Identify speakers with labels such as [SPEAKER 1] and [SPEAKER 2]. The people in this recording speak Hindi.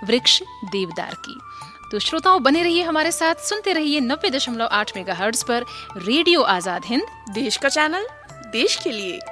[SPEAKER 1] वृक्ष देवदार की। तो श्रोताओं बने रहिए हमारे साथ, सुनते रहिए 90.8 मेगाहर्ट्ज पर रेडियो आजाद हिंद,
[SPEAKER 2] देश का चैनल, देश के लिए।